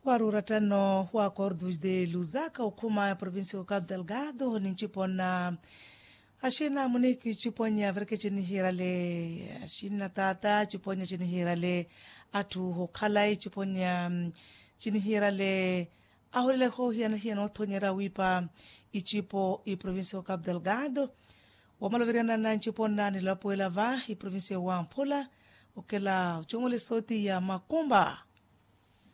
Waruratano wa Acordos de Lusaka ukuma ya província do Cabo Delgado ninchipona ashina muniki chiponya vreke chinihirale ashina tata chiponya chinihirale atu hokalai chiponya chinihirale ahole ho hiana otonyera wipa ichipo i província do Cabo Delgado wamaloverana na nchipona nilapoela va i província wa Ampula okela uchongole soti ya Makumba